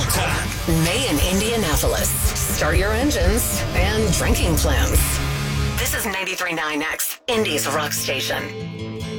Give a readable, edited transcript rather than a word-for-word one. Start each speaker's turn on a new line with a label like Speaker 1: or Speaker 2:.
Speaker 1: Delta.
Speaker 2: May in Indianapolis. Start your engines and drinking plans. This is 93.9X, Indy's rock station.